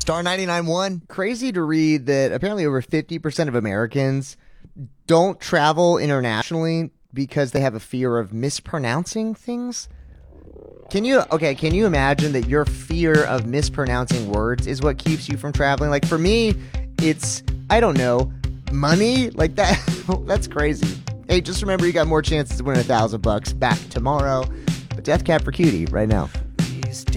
Star 99.1. Crazy to read that apparently over 50% of Americans don't travel internationally because they have a fear of mispronouncing things. Can you imagine that your fear of mispronouncing words is what keeps you from traveling? Like for me, it's, I don't know, money? Like that. That's crazy. Hey, just remember you got more chances to win $1,000 back tomorrow. But Death Cab for Cutie right now.